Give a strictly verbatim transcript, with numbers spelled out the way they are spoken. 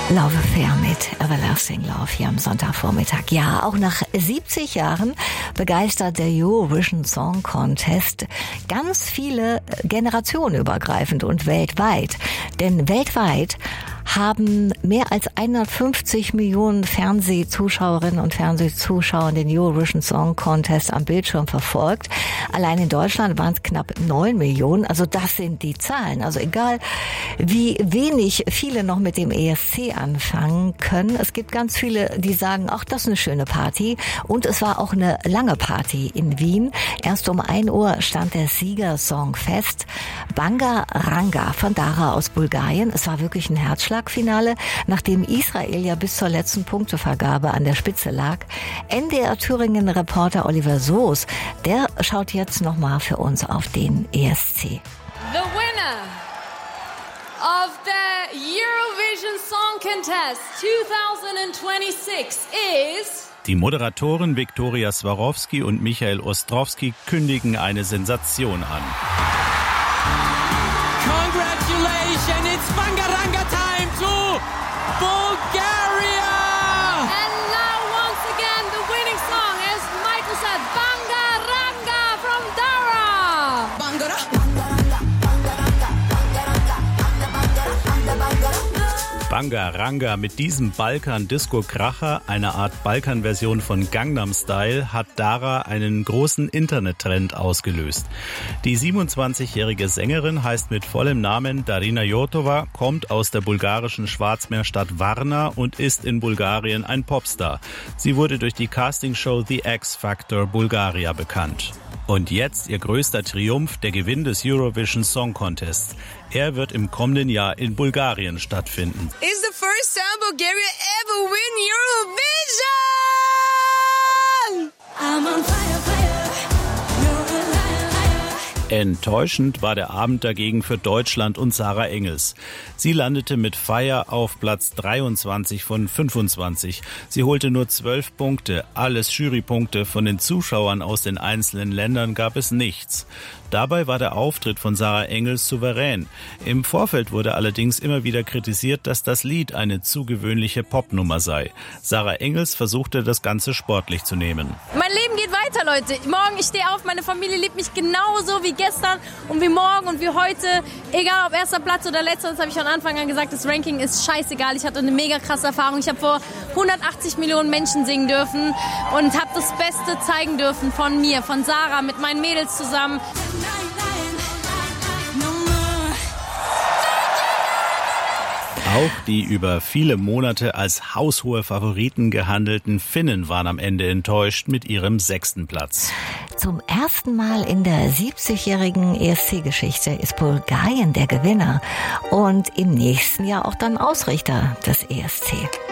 Love Affair mit Everlasting Love hier am Sonntagvormittag. Ja, auch nach siebzig Jahren begeistert der Eurovision Song Contest ganz viele Generationen übergreifend und weltweit. Denn weltweit haben mehr als hundertfünfzig Millionen Fernsehzuschauerinnen und Fernsehzuschauer den Eurovision Song Contest am Bildschirm verfolgt. Allein in Deutschland waren es knapp neun Millionen. Also das sind die Zahlen. Also egal, wie wenig viele noch mit dem E S C anfangen können. Es gibt ganz viele, die sagen, ach, das ist eine schöne Party. Und es war auch eine lange Party in Wien. Erst um ein Uhr stand der Siegersong fest. Banga Ranga von Dara aus Bulgarien. Es war wirklich ein Herzschlagfinale, nachdem Israel ja bis zur letzten Punktevergabe an der Spitze lag. N D R Thüringen-Reporter Oliver Soos, der schaut jetzt nochmal für uns auf den E S C. The winner of the Eurovision Song Contest twenty twenty-six is... Die Moderatoren Viktoria Swarovski und Michael Ostrowski kündigen eine Sensation an. Congratulations, it's Banga Ranga time to Bulgaria! And now once again the winning song, as Michael said, Banga Ranga from Dara! Banga Banga Ranga mit diesem Balkan-Disco-Kracher, einer Art Balkan-Version von Gangnam Style, hat Dara einen großen Internettrend ausgelöst. Die siebenundzwanzigjährige Sängerin heißt mit vollem Namen Darina Jotova, kommt aus der bulgarischen Schwarzmeerstadt Varna und ist in Bulgarien ein Popstar. Sie wurde durch die Castingshow The X Factor Bulgaria bekannt. Und jetzt ihr größter Triumph, der Gewinn des Eurovision Song Contests. Er wird im kommenden Jahr in Bulgarien stattfinden. It's the first time Bulgaria ever win Eurovision! I'm on fire, fire. You're a liar, liar. Enttäuschend war der Abend dagegen für Deutschland und Sarah Engels. Sie landete mit Fire auf Platz dreiundzwanzig von fünfundzwanzig. Sie holte nur zwölf Punkte. Alles Jurypunkte. Von den Zuschauern aus den einzelnen Ländern gab es nichts. Dabei war der Auftritt von Sarah Engels souverän. Im Vorfeld wurde allerdings immer wieder kritisiert, dass das Lied eine zu gewöhnliche Popnummer sei. Sarah Engels versuchte, das Ganze sportlich zu nehmen. Mein Leben geht weiter, Leute. Morgen, ich stehe auf, meine Familie liebt mich genauso wie gestern und wie morgen und wie heute. Egal ob erster Platz oder letzter, das habe ich von Anfang an gesagt, das Ranking ist scheißegal. Ich hatte eine mega krasse Erfahrung. Ich habe vor hundertachtzig Millionen Menschen singen dürfen und habe das Beste zeigen dürfen von mir, von Sarah, mit meinen Mädels zusammen. Auch die über viele Monate als haushohe Favoriten gehandelten Finnen waren am Ende enttäuscht mit ihrem sechsten Platz. Zum ersten Mal in der siebzigjährigen E S C-Geschichte ist Bulgarien der Gewinner und im nächsten Jahr auch dann Ausrichter des E S C.